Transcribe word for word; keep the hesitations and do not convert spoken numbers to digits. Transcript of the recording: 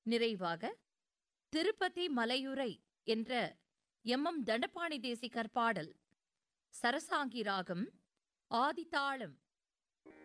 நிறைவாக திருப்பதி மலையுரை என்ற M M Dandapani Desikar பாடல். சரசாங்கி ராகம், ஆதிதாளம்.